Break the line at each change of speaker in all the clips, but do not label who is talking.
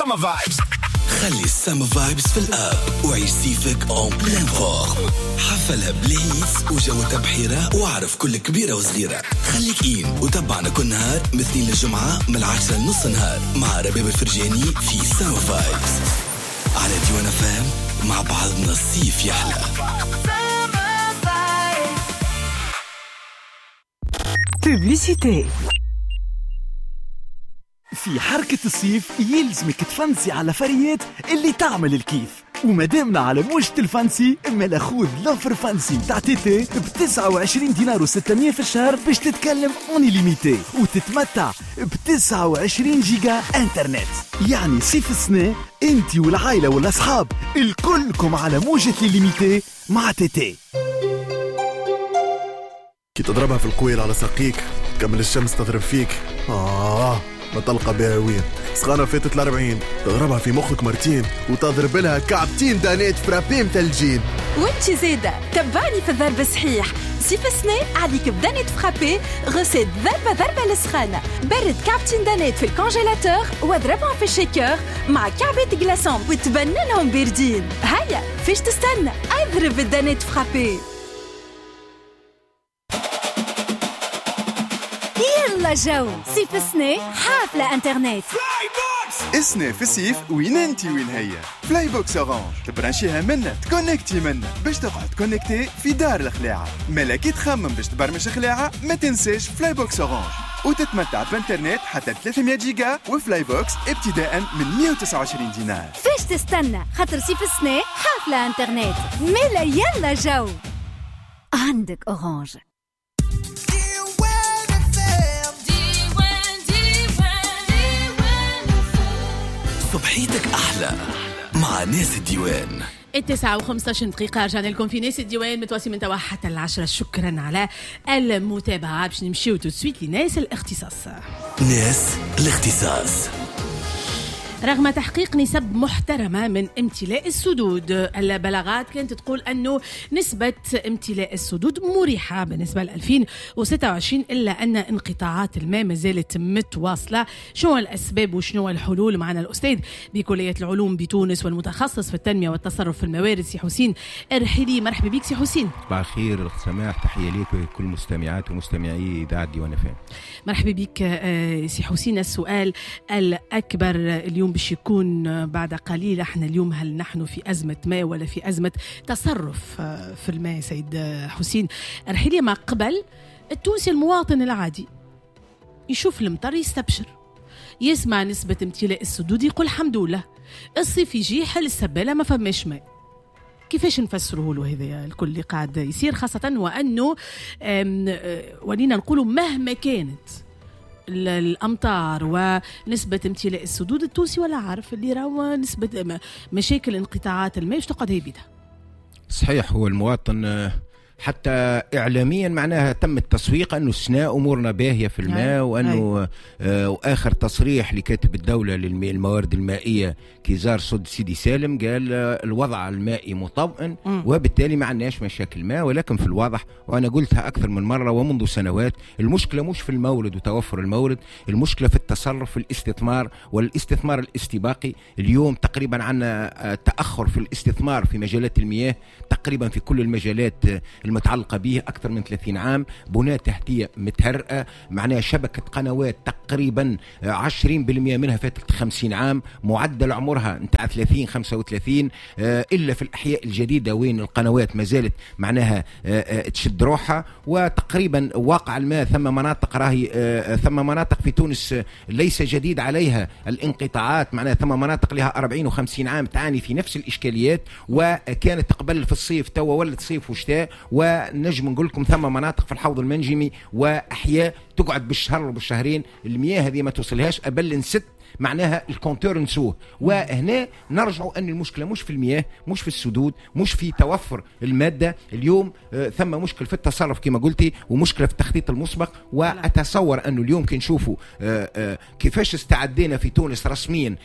Summer Vibes.
خلي السما فايبس في الآب وعيش سيفك اون بلان فورم. حفلها بالهيتس وجو تبحيرة وعرف كل كبيرة وصغيرة. خليك إين وتابعنا كل نهار مثلين للجمعة من 10 لنص نهار مع رباب الفرجاني في سما فايبس على ديوان فام. مع بعضنا الصيف يحلى.
بوبليسيتي. في حركة الصيف يلزمك تفنسي على فريات اللي تعمل الكيف، ومدامنا على موجة الفانسي اما خذ لوفر فانسي تاع تيتي ب29 دينار و600 في الشهر باش تتكلم اوني ليميتي وتتمتع ب29 جيجا انترنت. يعني صيف السنة انتي والعائلة والاصحاب الكلكم على موجة ليميتي مع تيتي.
كي تضربها في القويل على ساقيك تكمل الشمس تضرب فيك ما تلقى بها وين سخانة فاتت 40 تضربها في مخك مرتين وتضرب لها كعبتين دانيت فرابي متلجين.
وانتي زيادة تبعني في الضرب صحيح. صيف السنة عليك بدانيت فرابي غسيل ضربة للسخانة. برد كعبتين دانيت في الكونجيلاتور واضربهم في الشيكر مع كعبة جلاسون وتبننهم باردين. هيا فيش تستنى اضرب الدانيت فرابي. يلا جو صيف السنة حافلة انترنت.
السنة في الصيف وين انتي وين هي فلاي بوكس اورانج تبرانشيها منا تكونكتي منا باش تقعد كونكتي في دار الخلاعة. ملاكي تخمم باش تبرمج خلاعة ما تنساش فلاي بوكس اورانج وتتمتع بانترنت حتى 300 جيجا وفلاي بوكس ابتداء من 129 دينار.
فيش تستنى خاطر صيف السنة حافلة انترنت. ملا يلا جو عندك اورانج.
صبحيتك أحلى مع ناس الديوان.
9:15 رجعنا لكم في ناس الديوان متواصل من توا حتى 10. شكرا على المتابعة. باش نمشيو تسويت لناس الاختصاص.
ناس الاختصاص.
رغم تحقيق نسب محترمة من امتلاء السدود، البلاغات كانت تقول أنه نسبة امتلاء السدود مريحة بالنسبة ل 2026، إلا أن انقطاعات الماء ما زالت متواصلة. شنو الأسباب وشنو الحلول؟ معنا الأستاذ بكلية العلوم بتونس والمتخصص في التنمية والتصرف في الموارد سي حسين الرحيلي. مرحبا بك سي حسين.
صباح الخير سماح، تحية ليك وكل مستمعات ومستمعي إذاعة ديوان فام.
مرحبا بك سي حسين. السؤال الأكبر اليوم باش يكون بعد قليل، احنا اليوم هل نحن في أزمة ماء ولا في أزمة تصرف في الماء؟ سيد حسين الرحيلي، ما قبل التونسي المواطن العادي يشوف المطر يستبشر، يسمع نسبة امتلاء السدود يقول الحمد لله، الصيف يجي حل السبالة ما فماش ماء. كيفاش نفسره له هذا الكل اللي قاعد يصير، خاصة وأنه ولينا نقولوا مهما كانت الأمطار ونسبة امتلاء السدود التونسي ولا عارف اللي راهو نسبة مشاكل انقطاعات الماء مش تقعد هيبتها.
صحيح، هو المواطن حتى إعلاميا معناها تم التسويق أنه السناء أمورنا باهية في الماء، وأنه وآخر تصريح اللي كاتب الدولة للموارد المائية كيزار صد سيدي سالم قال الوضع المائي مطمئن وبالتالي ما عندناش مشاكل ماء. ولكن في الواضح، وأنا قلتها أكثر من مرة ومنذ سنوات، المشكلة مش في المورد وتوفر المورد، المشكلة في التصرف في الاستثمار والاستثمار الاستباقي. اليوم تقريبا عندنا تأخر في الاستثمار في مجالات المياه تقريبا في كل المجالات المتعلقة به أكثر من 30 عام. بناء تحتية متهرئة، معناها شبكة قنوات تقريبا 20% منها فاتت 50 عام، معدل عمرها نتاع 30-35، إلا في الأحياء الجديدة وين القنوات ما زالت معناها تشد روحها. وتقريبا واقع الماء ثم مناطق راهي ثم مناطق في تونس ليس جديد عليها الانقطاعات، معناها ثم مناطق لها 40 و50 عام تعاني في نفس الإشكاليات، وكانت قبل في الصيف توا ولد صيف وشتاء. ونجم نقول لكم ثم مناطق في الحوض المنجمي وأحياء تقعد بالشهر وبالشهرين المياه هذه ما توصلهاش أبل نست معناها الكونتور نسوه. وهنا نرجعوا أن المشكلة مش في المياه، مش في السدود، مش في توفر المادة. اليوم ثم مشكلة في التصرف كما قلتي، ومشكلة في التخطيط المسبق. وأتصور أنه اليوم كنشوفوا كيفاش استعدينا في تونس رسميا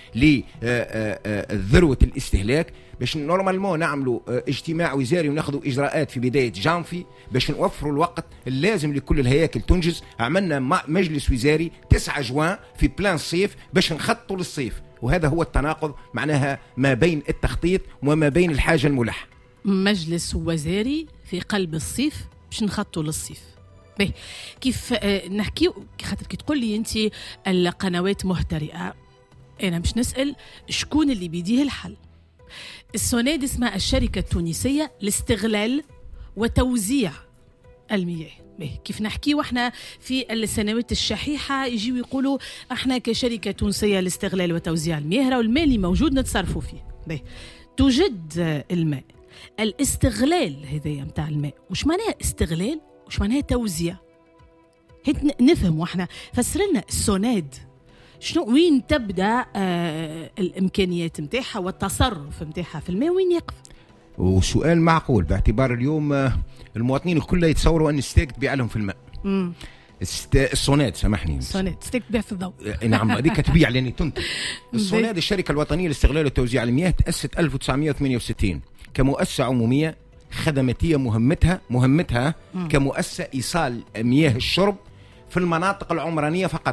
لذروة الاستهلاك، باش نورمالمون نعملوا اجتماع وزاري وناخذوا اجراءات في بدايه جانفي باش نوفروا الوقت اللازم لكل الهياكل تنجز. عملنا مجلس وزاري 9 جوان في بلان الصيف باش نخططوا للصيف. وهذا هو التناقض معناها ما بين التخطيط وما بين الحاجة الملحة.
مجلس وزاري في قلب الصيف باش نخطوا للصيف. باهي كيف نحكي خاطر كي تقول لي انت القنوات مهترئة، انا مش نسأل شكون اللي بيديه الحل. السوناد اسمها الشركة التونسية لاستغلال وتوزيع المياه. كيف نحكي واحنا في السنوات الشحيحة يجيوا يقولوا احنا كشركة تونسية لاستغلال وتوزيع المياه راهو الماء اللي موجود نتصرفوا فيه. توجد الماء، الاستغلال هذايا متاع الماء وش معناها استغلال وش معناها توزيع؟ هيك نفهم واحنا فسر لنا السوناد شنو وين تبدا الامكانيات نتاعها والتصرف نتاعها في الماء وين يقف.
وسؤال معقول باعتبار اليوم المواطنين الكل يتصوروا ان الستيك تبيع لهم في الماء. السوناد سامحني،
السوناد ستيك تبيع في الضوء.
نعم هذيك تبيع لاني تنتج. السوناد الشركه الوطنيه لاستغلال وتوزيع المياه تاسست 1968 كمؤسسه عموميه خدماتيه مهمتها كمؤسسه ايصال مياه الشرب في المناطق العمرانيه فقط.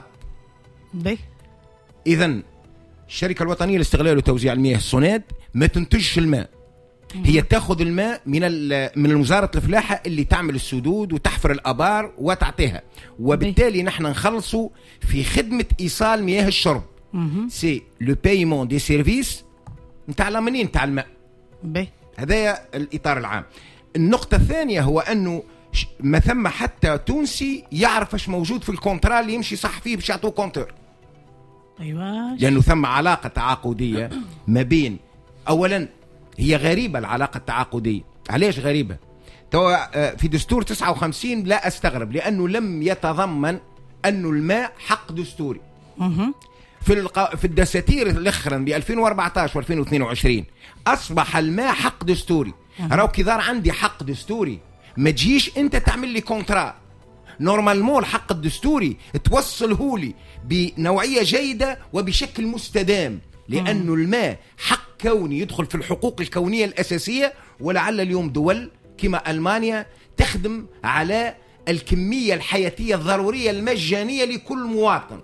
اذا الشركه الوطنيه لاستغلال وتوزيع المياه السوناد ما تنتجش الماء، هي تاخذ الماء من وزاره الفلاحه اللي تعمل السدود وتحفر الابار وتعطيها، وبالتالي نحن نخلصوا في خدمه ايصال مياه الشرب. سي لو بايمون دي سيرفيس نتاع لامنين تاع الماء. هذا الاطار العام. النقطه الثانيه هو انه ما ثم حتى تونسي يعرف ايش موجود في الكونترا اللي يمشي صح فيه باش يعطوه كونتور.
ايوه
لانه ثم علاقه تعاقديه ما بين، اولا هي غريبه العلاقه التعاقديه. علاش غريبه؟ في دستور 59 لا استغرب لانه لم يتضمن انه الماء حق دستوري. في الدساتير الاخرى ب 2014 و2022 اصبح الماء حق دستوري. راهو كي دار عندي حق دستوري ما تجيش انت تعمل لي كونترا. نورمالمون الحق الدستوري توصله لي بنوعيه جيده وبشكل مستدام، لانه الماء حق كوني يدخل في الحقوق الكونيه الاساسيه. ولعل اليوم دول كما المانيا تخدم على الكميه الحياتيه الضروريه المجانيه لكل مواطن،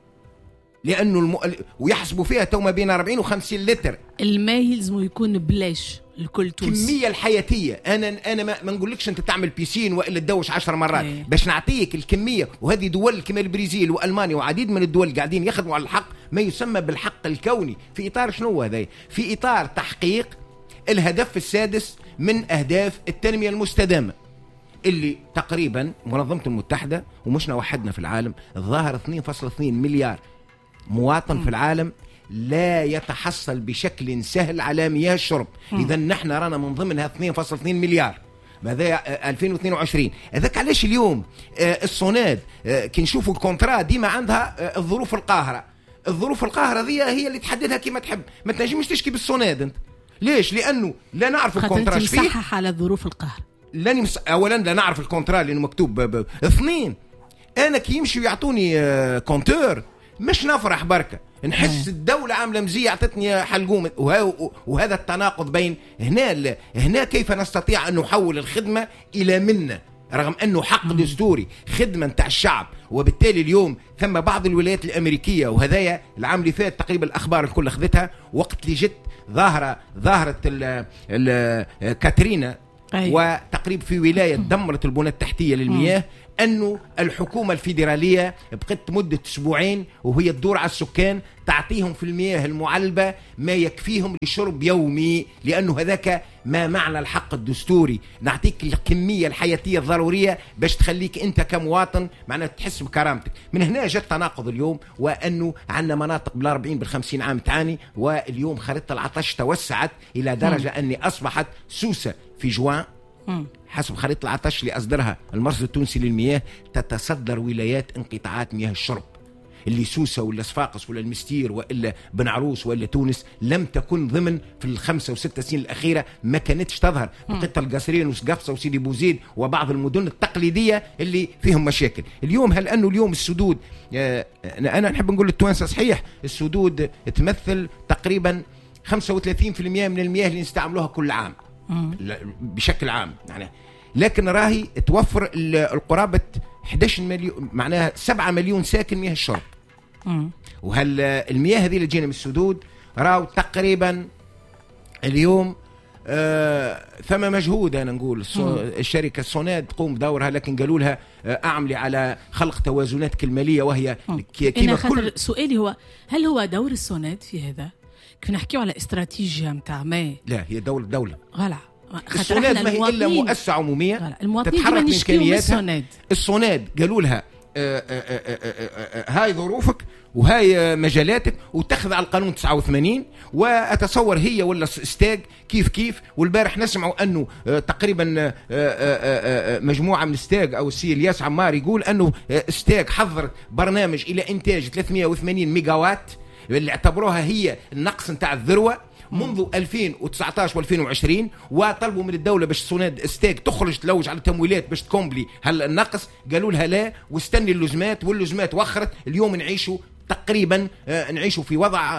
لانه ويحسبوا فيها تو ما بين 40 و50 لتر
الماء يلزم يكون بلاش الكل تونس.
الكميه الحياتيه انا ما نقولكش انت تعمل بيسين والا تدوش 10 مرات باش نعطيك الكميه. وهذه دول كما البرازيل والمانيا وعديد من الدول قاعدين يخدموا على الحق ما يسمى بالحق الكوني. في اطار شنو هذا؟ في اطار تحقيق الهدف السادس من اهداف التنميه المستدامه اللي تقريبا منظمه المتحده ومشنا وحدنا في العالم الظاهر 2.2 مليار مواطن في العالم لا يتحصل بشكل سهل على مياه الشرب. إذا نحن رانا من ضمنها 2.2 مليار هذا 2022. هذاك علاش اليوم السوناد كي نشوفوا الكونترا ديما عندها الظروف القاهرة ذي هي اللي تحددها كما تحب. ما تنجمش تشكي بالسوناد انت. ليش؟ لانه لا نعرف الكونترا
فيه مصحح على الظروف القاهرة.
اولا لا نعرف الكونترا لانه مكتوب. اثنين انا كي يمشي يعطوني كونتور مش نفرح بركة، نحس الدولة عاملة مزية عطتني حلقوم. وهذا التناقض بين هنا كيف نستطيع أن نحول الخدمة إلى منة رغم أنه حق دستوري خدمة نتاع الشعب. وبالتالي اليوم ثم بعض الولايات الأمريكية وهذايا العام اللي فات تقريبا الأخبار الكل أخذتها وقت اللي جت ظاهرة كاترينا وتقريب في ولاية دمرت البنى التحتية للمياه أنه الحكومة الفيدرالية بقت مدة أسبوعين وهي تدور على السكان تعطيهم في المياه المعلبة ما يكفيهم لشرب يومي، لأنه هذاك ما معنى الحق الدستوري. نعطيك الكمية الحياتية الضرورية باش تخليك أنت كمواطن معناه تحس بكرامتك. من هنا جاء التناقض اليوم، وأنه عندنا مناطق بال40 بال50 عام تعاني، واليوم خريطة العطش توسعت إلى درجة أني أصبحت سوسة في جوان حسب خريطة العطش اللي أصدرها المرصد التونسي للمياه تتصدر ولايات انقطاعات مياه الشرب. اللي سوسة ولا صفاقس ولا المستير ولا بن عروس ولا تونس لم تكن ضمن في ال5 و6 سنين الأخيرة، ما كانتش تظهر. بقيت القصرين وسقفصة وسيدي بوزيد وبعض المدن التقليدية اللي فيهم مشاكل. اليوم هل أنه اليوم السدود أنا نحب نقول للتوانسة صحيح السدود تمثل تقريبا 35% من المياه اللي نستعملوها كل عام بشكل عام يعني، لكن راهي توفر القرابة 11 مليون معناها 7 مليون ساكن مياه الشرب. وهل المياه هذه اللي تجينا من السدود راو تقريبا اليوم ثم مجهود. أنا نقول الشركة سوناد تقوم بدورها، لكن قالوا لها أعملي على خلق توازنات كلمالية، وهي
كيما كل سؤالي هو هل هو دور السوناد في هذا؟ كيف نحكيو على استراتيجية متاع ما؟
لا، هي دولة
غلا.
السوناد ما هي إلا مؤسسة عمومية
تتحرك من إمكانياتها.
السوناد قالوا لها هاي ظروفك وهاي مجالاتك، وتاخذ على القانون 89. وأتصور هي ولا استاج كيف والبارح نسمعوا أنه تقريبا مجموعة من استاج أو السي الياس عمار يقول أنه استاج حضر برنامج إلى إنتاج 380 ميجاوات اللي اعتبروها هي النقص نتاع الذروة منذ 2019 و2020، وطلبوا من الدولة باش سوناد استاج تخرج تلوج على التمويلات باش تكمبلي هل النقص. قالوا لها لا، واستني اللزمات، واللزمات وخرت. اليوم نعيشوا تقريبا نعيشوا في وضع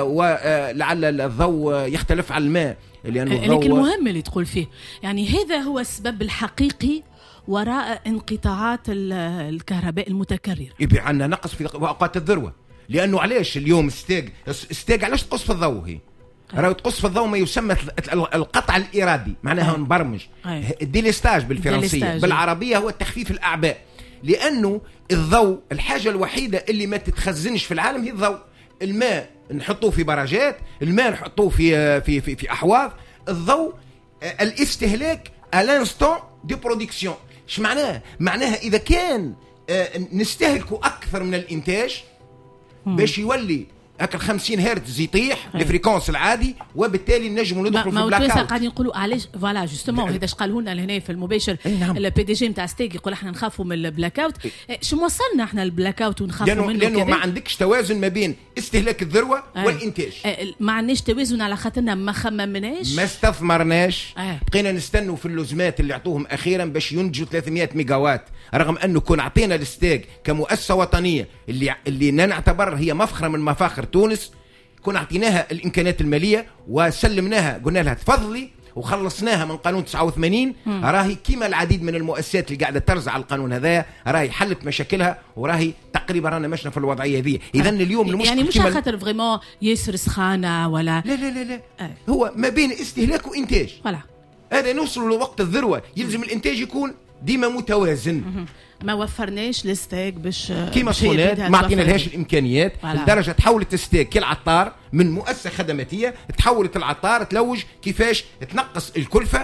ولعل الضوء يختلف على الماء، لأنه
لكن المهم اللي تقول فيه يعني هذا هو السبب الحقيقي وراء انقطاعات الكهرباء المتكرر.
يبقى عندنا نقص في أوقات الذروة. لأنه علاش اليوم استاج علاش تقص في الضوء؟ هي راهو تقص في الضوء ما يسمى القطع الإرادي، معناها نبرمج. الديليستاج بالفرنسية، بالعربية هو تخفيف الأعباء. لأنه الضوء الحاجة الوحيدة اللي ما تتخزنش في العالم هي الضوء. الماء نحطوه في براجات، الماء نحطوه في أحواض. الضوء الاستهلاك الانستون دي برودكسيون. ايش معناها؟ معناها إذا كان نستهلكوا أكثر من الإنتاج باش يولي هكا 50 هرتز يطيح الفريكونس العادي، وبالتالي نجموا ندخلوا في بلاك اوت.
قاعدين يقولوا علاش فوالا جوستومون هذا اش قالوا لنا لهنا في المباشر.
نعم.
البي دي جي نتاع ستيك يقول احنا نخافوا من البلاك اوت. شو وصلنا احنا البلاك اوت ونخافوا منه؟
لانه ما عندكش توازن ما بين استهلاك الذروه والانتاج.
ما عندناش توازن على خاطرنا ما خممناش،
ما استثمرناش. بقينا نستنوا في اللزمات اللي عطوهم اخيرا باش ينتجوا 300 ميجاوات، رغم انه كون عطينا الستيك كمؤسسه وطنيه اللي نعتبر هي مفخره من مفاخر تونس، كنا اعطيناها الامكانيات الماليه وسلمناها، قلنا لها تفضلي، وخلصناها من قانون 89. راهي كما العديد من المؤسسات اللي قاعده ترزع على القانون هذا، راهي حلت مشاكلها، وراهي تقريبا رانا ماشنا في الوضعيه هذه. اذا اليوم المشكل
يعني مش خاطر فريمون ياسر سخانه ولا
لا هو ما بين استهلاك وانتاج. هذا نوصل لوقت الذروه، يلزم الانتاج يكون ديما متوازن.
ما وفرناش الستيك باش
كيما سوناد ما عطينا لهاش الامكانيات لدرجه تحولت الستيك كالعطار من مؤسسه خدماتيه، تحولت العطار تلوج كيفاش تنقص الكلفه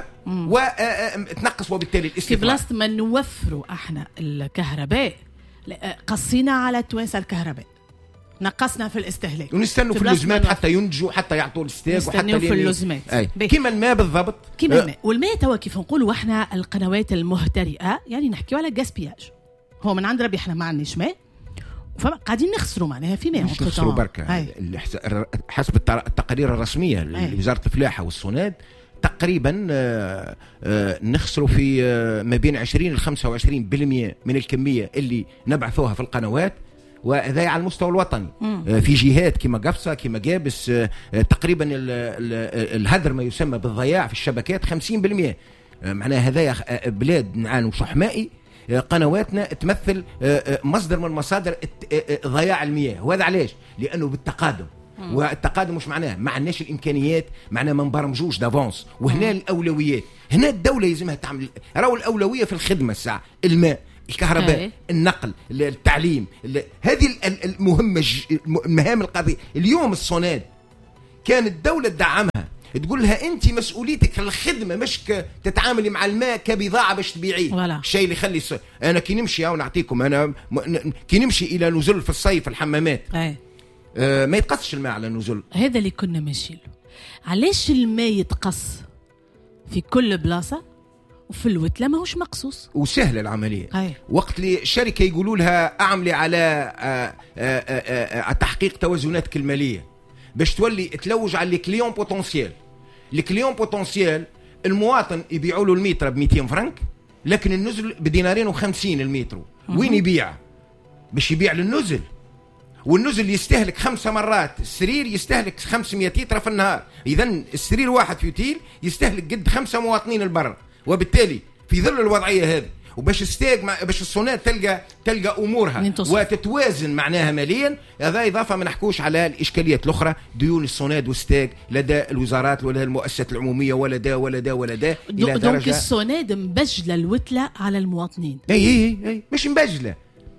وتنقص وبالتالي الاستثمار.
في بلاصه ما نوفروا احنا الكهرباء قصينا على توانسه الكهرباء، نقصنا في الاستهلاك
ونستنوا في اللزمات حتى ينتجوا، حتى يعطوا الستيك، وحتى
في اللزمات
كيما الماء بالضبط.
كيما الماء، والماء توا كيف نقولوا احنا القنوات المهترئه، يعني نحكيو على جاسبياج. هو من عند ربي احنا ما عندناش ماء، فقاعدين نخسروا معناها في ماء.
نخسروا بركه. حسب التقارير الرسميه لوزاره الفلاحه والسوناد تقريبا نخسروا في ما بين 20 ل 25% من الكميه اللي نبعثوها في القنوات، وهذا على المستوى الوطني. في جهات كما قفصة كما جابس تقريبا الهدر ما يسمى بالضياع في الشبكات 50%. معناها هذا بلاد نعانوا شح مائي، قنواتنا تمثل مصدر من مصادر ضياع المياه. وهذا علاش؟ لأنه بالتقادم، والتقادم مش معناه ما عندناش الإمكانيات، معناه ما نبرمجوش دافونس. وهنا الأولويات، هنا الدولة يلزمها تعمل. راهو الأولوية في الخدمة الساعة الماء، الكهرباء، النقل، التعليم، هذه المهام القضية. اليوم السوناد كانت الدولة تدعمها، تقول لها أنت مسؤوليتك الخدمة، مش تتعاملي مع الماء كبضاعة باش تبيعيه. الشيء اللي يخلي أنا كي نمشي أو نعطيكم، أنا كي نمشي إلى نزل في الصيف الحمامات ما يتقصش الماء على النزل.
هذا اللي كنا ماشيين له. علاش الماء يتقص في كل بلاصة وفي الوتلة ماهوش مقصوص
وسهل العملية؟ وقت اللي الشركة يقولوا لها أعملي على تحقيق توازناتك المالية باش تولي تلوج على الكليون بوتنسيال. الكليون بوتنسيال المواطن يبيعوا له المتر ب 200 فرنك، لكن النزل بدينارين و50 المتر. وين يبيع؟ باش يبيع للنزل، والنزل يستهلك 5 مرات. السرير يستهلك 500 لتر في النهار، إذا السرير واحد في يوتيل يستهلك قد 5 مواطنين البر. وبالتالي في ظل الوضعية هذه وباش باش الصونات تلقى امورها وتتوازن معناها ماليا. هذا اضافه ما نحكوش على الاشكاليات الاخرى، ديون الصوناد والستاج لدى الوزارات ولا المؤسسات العموميه ولا دا الى درجه
دونك الصوناد مبجله الوتله على المواطنين.
اي مش مبجله.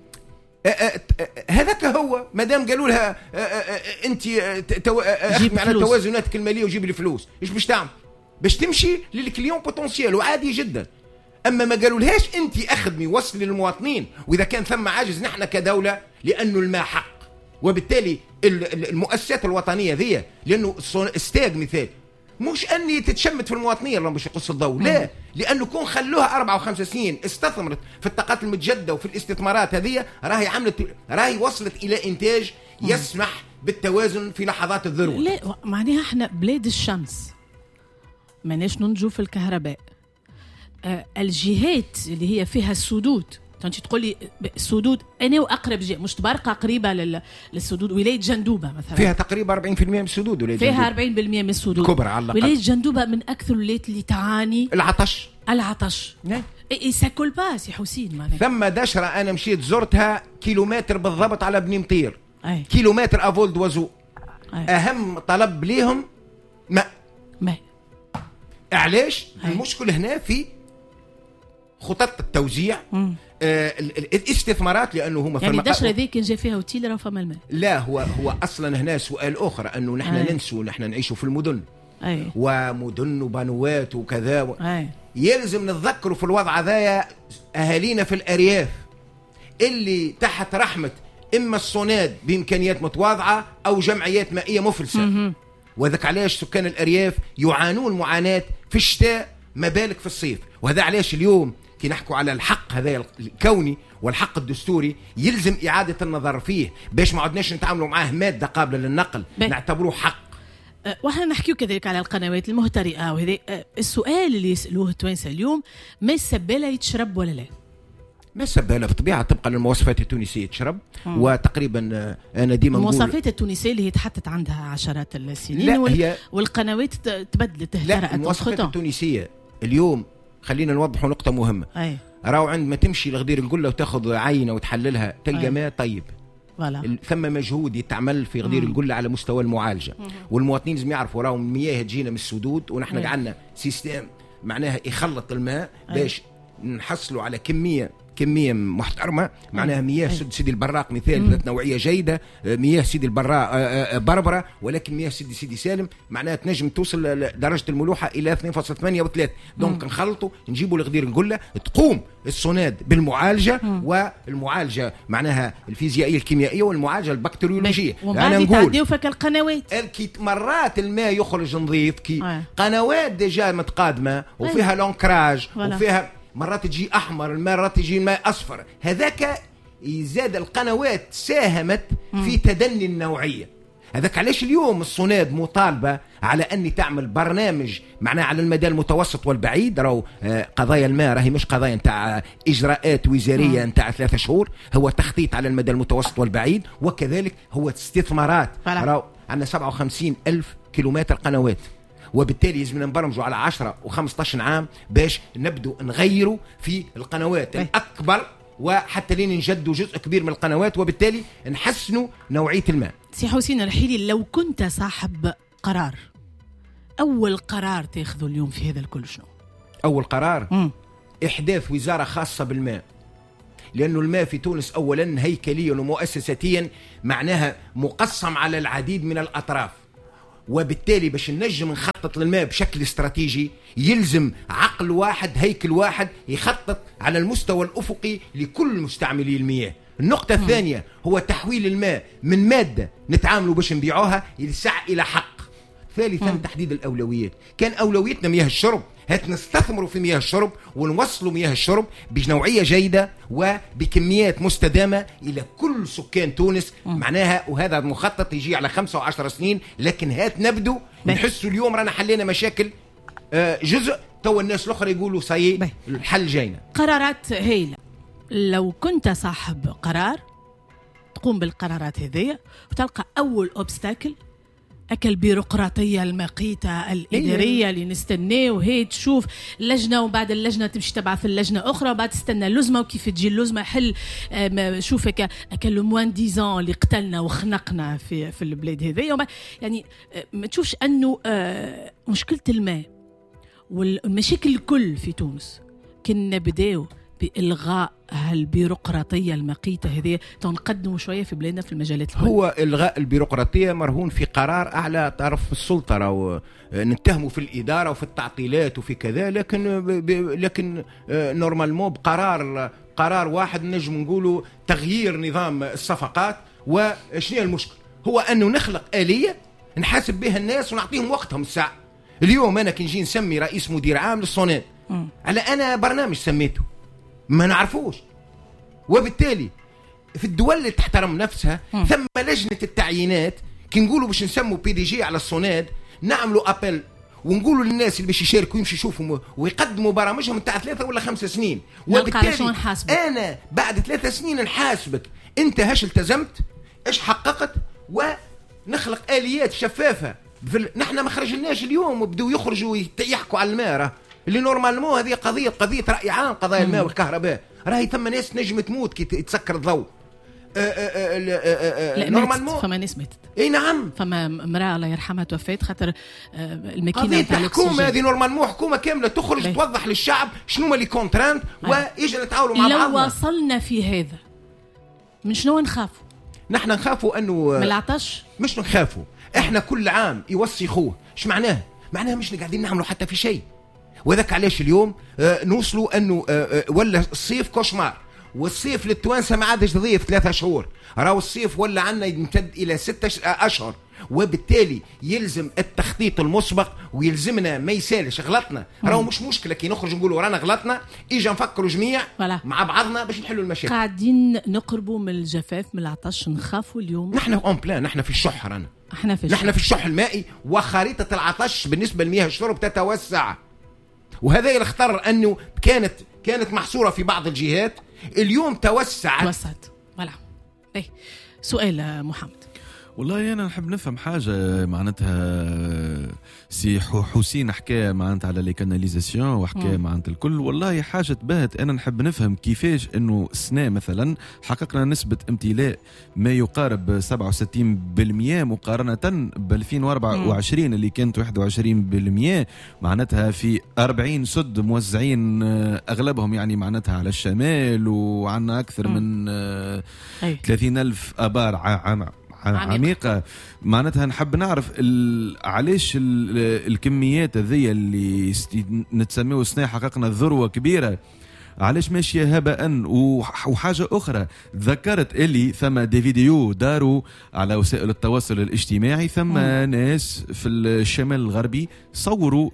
هذاك هو مادام قالوا لها انت معناها توازناتك الماليه وجيب لي فلوس، ايش باش تعمل؟ باش تمشي للكليون بوتنسيال وعادي جدا. اما ما قالوا لهاش انت اخدمي وصلي للمواطنين، واذا كان ثم عاجز نحن كدوله لانه الماء حق، وبالتالي المؤسسات الوطنيه ذي، لانه استاج مثال مش اني تتشمت في المواطنيه اللي باش يقص الضوء، لا، لانه كون خلوها 4 و5 سنين استثمرت في الطاقات المتجدده وفي الاستثمارات هذه، راهي وصلت الى انتاج يسمح بالتوازن في لحظات الذروه.
لا معناها احنا بلاد الشمس ماناش ننجو في الكهرباء. الجهات اللي هي فيها السدود، انت تقول لي السدود انا واقرب جهه مش تبارقه قريبه للسدود، ولايه جندوبه مثلا
فيها تقريبا 40% من السدود، ولايه
فيها 40% من السدود
كبرى على الاقل.
ولايه جندوبه من اكثر الولايات اللي تعاني
العطش.
اي ساكل با سي حسين معناها.
ثم دشره انا مشيت زرتها كيلومتر بالضبط على بني مطير، كيلومتر افول دوازو. اهم طلب ليهم ماء. علاش؟ المشكل هنا في خطط التوزيع، الاستثمارات، لانه هما
يعني الدشره ذيك كان جا فيها وتيل راه فما الماء.
لا هو اصلا هنا سؤال اخر، انه نحن ننسوا نحن نعيشوا في المدن ومدن وبنوات وكذا يلزم نتذكروا في الوضع ذا اهالينا في الارياف اللي تحت رحمه اما الصوناد بامكانيات متواضعه او جمعيات مائيه مفلسه. وذاك علاش سكان الارياف يعانون معاناه في الشتاء ما بالك في الصيف. وهذا علاش اليوم كي نحكوا على الحق هذا الكوني والحق الدستوري يلزم إعادة النظر فيه، باش ما عدناش نتعاملوا معاه مادة قابلة للنقل، نعتبروه حق.
واحنا نحكيو كذلك على القنوات المهترئة وهذا. السؤال اللي يسألوه التوانسة اليوم، ما السبالة يتشرب ولا لا؟
ما السبالة بطبيعة طبقا للمواصفات التونسية تشرب. وتقريبا أنا ديما نقول
المواصفات التونسية اللي هي تحطت عندها عشرات السنين والقنوات تبدلت اهترأت.
لا، المواصفات التونسية اليوم خلينا نوضحوا نقطة مهمة. راو عندما تمشي لغدير القلة وتاخذ عينة وتحللها تلقى ماء طيب. ثم مجهود يتعمل في غدير القلة على مستوى المعالجة. والمواطنين لازم يعرفوا راو المياه تجينا من السدود، ونحن قعدنا سيستم معناها يخلط الماء باش نحصلوا على كمية محترمة، معناها مياه سيدي البراق مثال ذات نوعية جيدة، مياه سيدي البراق بربرة، ولكن مياه سيدي سالم معناها تنجم توصل لدرجة الملوحة إلى 2.8 و3. دونك نخلطوا نجيبوا لغدير القلة، تقوم الصوناد بالمعالجة، والمعالجة معناها الفيزيائية الكيميائية والمعالجة البكتيريولوجية.
أنا نقول فك القنوات
مرات الماء يخرج نظيف كي قنوات ديجا متقادمة وفيها لونكراج وفيها مرات تجي احمر، مرات تجي الماء اصفر. هذاك يزاد القنوات ساهمت في تدني النوعيه. هذاك علاش اليوم الصوناد مطالبه على اني تعمل برنامج معناه على المدى المتوسط والبعيد. راهو قضايا الماء راهي مش قضايا نتاع اجراءات وزاريه نتاع 3 شهور، هو تخطيط على المدى المتوسط والبعيد، وكذلك هو استثمارات. راهو عندنا 57,000 كيلومتر قنوات، وبالتالي لازم نبرمجوا على 10 و15 عام باش نبدو نغيروا في القنوات الأكبر، وحتى لين نجدوا جزء كبير من القنوات، وبالتالي نحسنوا نوعية الماء.
سي حسين الحيلي، لو كنت صاحب قرار، أول قرار تاخذه اليوم في هذا الكل شنو؟
أول قرار إحداث وزارة خاصة بالماء، لأنه الماء في تونس أولا هيكليا ومؤسساتيا معناها مقسم على العديد من الأطراف، وبالتالي باش ننجم نخطط للماء بشكل استراتيجي يلزم عقل واحد، هيكل واحد يخطط على المستوى الأفقي لكل مستعملي المياه. النقطة الثانية هو تحويل الماء من مادة نتعاملوا باش نبيعوها إلى حق. ثالثا تحديد الأولويات. كان أولويتنا مياه الشرب، هات نستثمروا في مياه الشرب ونوصلوا مياه الشرب بنوعية جيدة وبكميات مستدامة إلى كل سكان تونس معناها. وهذا مخطط يجي على 5 و10 سنين، لكن هات نبدو نحسوا اليوم رانا حلينا مشاكل جزء، تو الناس الأخرى يقولوا صحيح الحل جاينا.
قرارات هايلة. لو كنت صاحب قرار تقوم بالقرارات هذه وتلقى أول أوبستاكل أكل البيروقراطية المقيتة الإدارية اللي نستناه وهي تشوف لجنة وبعد اللجنة تمشي تبعث اللجنة أخرى وبعد تستنى اللزمة وكيف تجي اللزمة حل. شوفك أكل موان ديزان اللي قتلنا وخنقنا في البلاد هذه. يعني ما تشوفش أنه مشكلة الماء والمشاكل الكل في تونس كنا بداو بإلغاء هالبيروقراطية المقيتة هذه تنقدموا شوية في بلادنا في المجالات الكل.
هو إلغاء البيروقراطية مرهون في قرار أعلى طرف السلطة، أو نتهموا في الإدارة وفي التعطيلات وفي كذا، لكن نورمالمون قرار واحد نجم نقولوا تغيير نظام الصفقات. وشنو المشكل؟ هو أنه نخلق آلية نحاسب بها الناس ونعطيهم وقتهم الساعة. اليوم أنا كي نجي نسمي رئيس مدير عام للصونات على أنا برنامج سميته ما نعرفوش، وبالتالي في الدول اللي تحترم نفسها ثم لجنة التعيينات كي نقولوا باش نسموا PDG على الصوناد نعملوا أبل ونقولوا للناس اللي باش يشاركوا يمشي يشوفوا ويقدموا برامجهم نتاع 3 ولا 5 سنين، وبالتالي أنا بعد 3 سنين نحاسبك أنت هاش التزمت إيش حققت، ونخلق آليات شفافة. نحن ما خرجناش اليوم وبدوا يخرجوا يحكوا على الماء اللي نورمالمون هذه قضية رأي عام، قضايا الماء والكهرباء. راهي ثم ناس نجم تموت كي يتسكر الضوء.
نورمالمون فما ناس ماتت.
اي نعم،
فما امرأة الله يرحمها توفات خاطر الماكينة
تاع الحكومة هذه نورمالمون حكومة كاملة تخرج توضح للشعب شنو ما لي كونترانت ويجي نتعاونوا مع بعضنا.
لو وصلنا في هذا من شنو نخافوا؟
نحن نخافوا انه
من العطش،
مش نخافوا احنا كل عام يوسخوه. ايش معناه؟ معناها مش قاعدين نعملوا حتى في شيء. وذاك علاش اليوم نوصلوا انه ولا الصيف كوشمار، والصيف للتوانسه ما عادش ضيف 3 شهور، راهو الصيف ولا عندنا يمتد الى 6 أشهر، وبالتالي يلزم التخطيط المسبق ويلزمنا ما يسالش غلطنا. راهو مش مشكله كي نخرج نقولوا رانا غلطنا، اجا نفكروا جميع مع بعضنا باش نحلوا المشاكل.
قاعدين نقربوا من الجفاف من العطش، نخافوا اليوم.
نحن اون بلان، نحن في الشح، رانا
نحن
في الشح المائي، وخريطه العطش بالنسبه لمياه الشرب تتوسع. وهذا الخطر انه كانت محصوره في بعض الجهات، اليوم توسعت.
فوالا. سؤال محمد.
والله أنا نحب نفهم حاجة معناتها سي حسين حكى معناتها على لي كاناليزاسيون وحكى معناتها الكل. والله حاجة تبهت أنا نحب نفهم كيفاش إنه السنة مثلا حققنا نسبة امتلاء ما يقارب 67% مقارنة ب 2024 اللي كانت 21%، معناتها في 40 سد موزعين أغلبهم يعني معناتها على الشمال، وعنا أكثر من 30,000 آبار عميقة. معناتها نحب نعرف علاش الكميات هذه اللي نتسميه السنة حققنا الذروة كبيرة، علاش ماشية هباء؟ وحاجة أخرى ذكرت اللي ثم دي فيديو داروا على وسائل التواصل الاجتماعي، ثم ناس في الشمال الغربي صوروا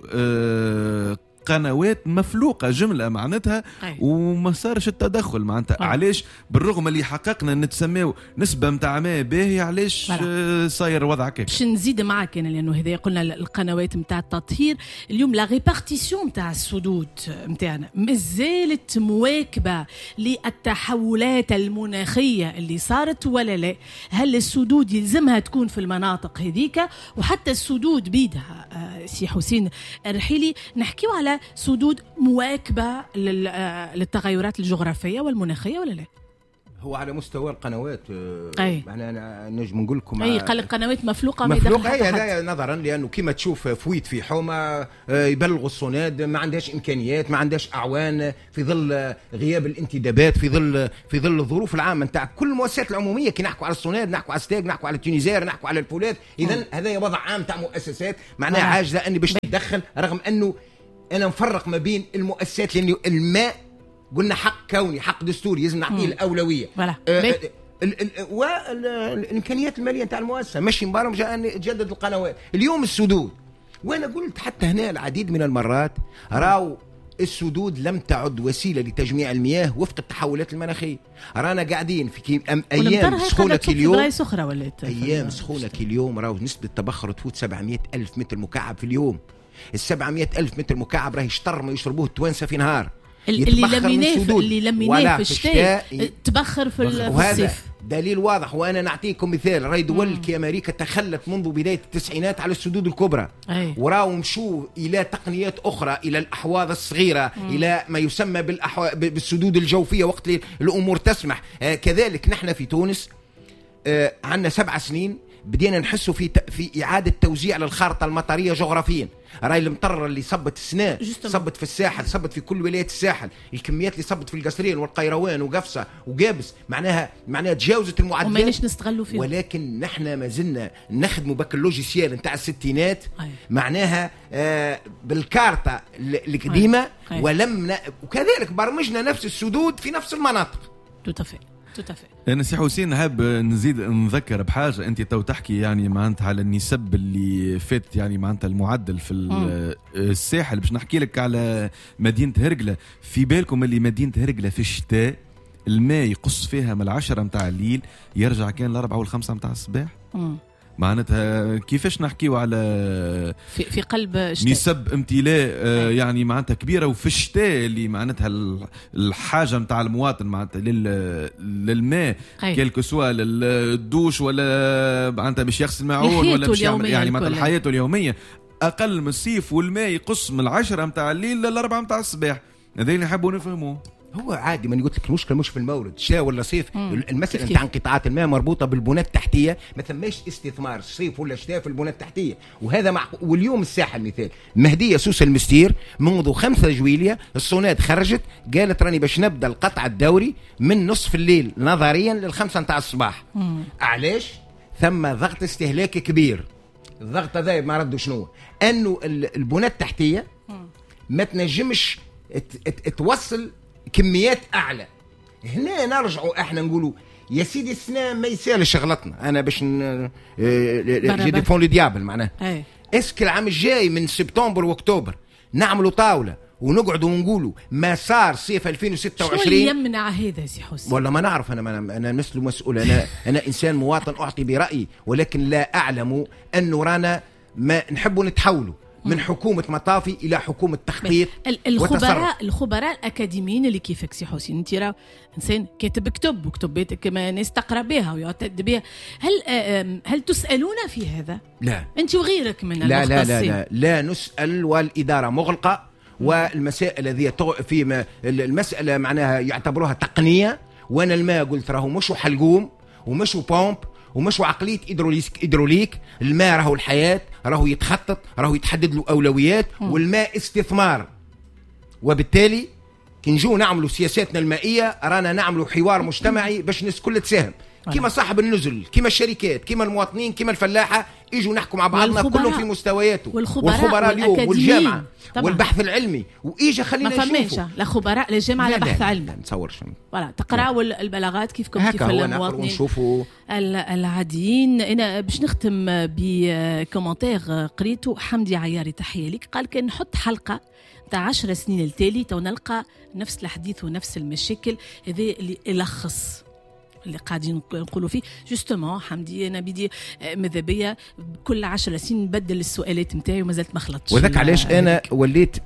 قنوات مفلوقة جملة معناتها وما صارش التدخل. معناتها علاش بالرغم اللي حققنا نتسميه نسبة متاع ماء باهية علاش صاير وضع كيف؟
باش نزيد معك أنا لأنه هذا قلنا القنوات متاع التطهير اليوم لا ريبارتيسيون متاع السدود متاعنا مازالت مواكبة للتحولات المناخية اللي صارت ولا لا؟ هل السدود يلزمها تكون في المناطق هذيك؟ وحتى السدود بيدها سي حسين الرحيلي نحكيو على سدود مواكبة للتغيرات الجغرافية والمناخية ولا لا؟
هو على مستوى القنوات أنا نجم نقول لكم
قال القنوات مفلوقة
هذا نظرا لأنه كما تشوف فويت في حومة يبلغوا الصناد، ما عندهاش إمكانيات، ما عندهاش أعوان، في ظل غياب الانتدابات، في ظل الظروف العامة نتاع كل المؤسسات العمومية. كي نحكوا على الصناد، نحكوا على ستاج، نحكوا على التونيزير، نحكوا على الفولاذ. إذن هذا وضع عام تاع مؤسسات معناها عاجزة أني باش تتدخل، رغم أنه أنا نفرق ما بين المؤسسات لأنه الماء قلنا حق كوني، حق دستوري، لازم نعطيه الأولوية. والإمكانيات المالية نتاع المؤسسة ماشي مبارم جاء تجدد القنوات. اليوم السدود، وأنا قلت حتى هنا العديد من المرات راو السدود لم تعد وسيلة لتجميع المياه وفق التحولات المناخية. رانا قاعدين في أيام سخونة اليوم، أيام سخونة اليوم راو نسبة التبخر تفوت 700,000 متر مكعب في اليوم. 700,000 متر مكعب راهي شطر ما يشربوه التوانسة في نهار.
اللي لميناه في الشتاء تبخر في الصيف.
دليل واضح، وانا نعطيكم مثال. راي دول كامريكا تخلت منذ بدايه التسعينات على السدود الكبرى، وراو مشوا الى تقنيات اخرى، الى الاحواض الصغيره، الى ما يسمى بالسدود الجوفيه وقت الامور تسمح. كذلك نحن في تونس عندنا 7 سنين بدينا نحسوا في إعادة توزيع للخارطة المطرية جغرافيا. راي المطر اللي صبت السنة صبت في الساحل، صبت في كل ولايات الساحل، الكميات اللي صبت في القصرين والقيروان وقفصة وقابس معناها تجاوزت المعدلات
وما ليش نستغلوا فيه.
ولكن نحن ما زلنا نخدموا بك اللوجيسيال نتاع الستينات، معناها بالكارطة القديمة، وكذلك برمجنا نفس السدود في نفس المناطق.
تتفق.
أنا سي حسين نحب نزيد نذكر بحاجة. أنت تو تحكي يعني معناتها على النسب اللي فات، يعني معناتها المعدل في الساحل. باش نحكي لك على مدينة هرقلة. في بالكم اللي مدينة هرقلة في الشتاء الماء يقص فيها من 10 متاع الليل يرجع كان 4 و5 متاع الصباح. معناتها كيفاش نحكيو على
في قلب الشتاء
نسب امتلاء يعني معناتها كبيره. وفي الشتاء اللي معناتها الحاجه نتاع المواطن معناتها للماء كيلكو سوا للدوش ولا معناتها باش يغسل معون ولا باش يعني معناتها حياته اليوميه اقل من الصيف، والماء يقص من 10 متاع الليل ل4 متاع الصباح. هذا اللي نحبوا نفهموه.
هو عادي، ما قلت لك المشكله مش في المورد شتاء ولا صيف. المساله نتاع انقطاعات الماء مربوطه بالبنى التحتيه، ما ثماش استثمار صيف ولا شتاء في البنى التحتيه، وهذا واليوم الساحل مثال. مهديه سوسه المستير منذ 5 جويلية الصونات خرجت قالت راني باش نبدا القطع الدوري من نصف الليل نظريا ل5 متاع الصباح. علاش؟ ثم ضغط استهلاكي كبير. الضغط هذا ما ردوا شنو؟ انه البنى التحتيه ما تنجمش توصل كميات اعلى. هنا نرجعوا احنا نقولوا يا سيدي السنه ما يسالش غلطنا. انا باش جي ديفون لو ديابل معناه اسك العام الجاي من سبتمبر واكتوبر نعملوا طاوله ونقعدوا ونقولوا ما صار صيف 2026.
شو اللي يمنع هذا سي حسين؟
والله ما نعرف. انا مثل مسؤول. انا انسان مواطن اعطي برايي، ولكن لا اعلم انه رانا ما نحبوا نتحولوا من حكومة مطافي إلى حكومة تخطيط.
الخبراء الأكاديميين اللي كيفك سي حسين، انت راه إنسان كاتب كتب وكتباتك كما ناس تقرأ بها ويعتد بها، هل تسألون في هذا؟
لا.
أنت وغيرك من
لا لا لا لا لا نسأل، والإدارة مغلقة. والمسائل هذه في المسألة معناها يعتبروها تقنية. وأنا الماء قلت راهو مش حلقوم ومش بومب ومش عقلية إدروليك. الماء راهو الحياة، راهو يتخطط، راهو يتحدد له أولويات. والماء استثمار. وبالتالي كنجو نعملوا سياساتنا المائية رانا نعملوا حوار مجتمعي باش الناس كلها تساهم، كما صاحب النزل، كما الشركات، كما المواطنين، كما الفلاحة، يجوا نحكوا مع بعضنا كلهم في مستوياته. والخبراء اليوم والجامعة والبحث والبحث وإيجا خلينا نشوفوا.
ما فماش لا خبراء لا جامعة لا بحث علمي.
لا نتصورش.
ولا تقراوا البلاغات كيف المواطنين
ونشوفوا
العاديين. أنا باش نختم بكومنتير قريته حمدي عياري، تحية لك. قال كان نحط حلقة تاع 10 سنين التالي تو نلقى نفس الحديث ونفس المشاكل. هذا اللي يلخص اللي قاعدين نقولوا فيه. جوستومون حمدي انا بدي ماذا بيا كل 10 سنين نبدل السؤالات نتاعي وما زلت ما خلطتش.
وذاك علاش انا وليت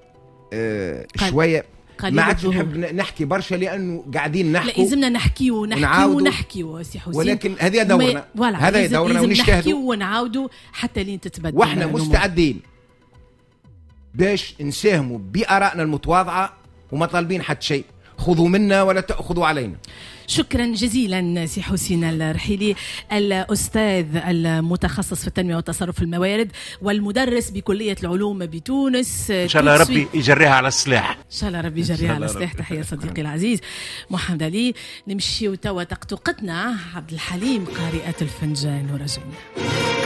شويه ما عادش نحب نحكي برشا، لانه قاعدين نحكي.
لا لازمنا نحكيو سي حسين،
ولكن هذه دورنا. هذا دورنا ونجتهدوا
ونعاودوا حتى لين تتبدل.
واحنا مستعدين باش نساهموا بآرائنا المتواضعه وما طالبين حتى شيء. خذوا منا ولا تأخذوا علينا.
شكرا جزيلا سي حسين الرحيلي، الأستاذ المتخصص في التنمية وتصرف الموارد والمدرس بكلية العلوم بتونس.
إن شاء الله ربي يجريها على السلاح.
إن شاء الله ربي يجريها على السلاح. تحية صديقي العزيز محمد علي. نمشي وتوا تقطقتنا عبد الحليم قارئة الفنجان ورجعنا.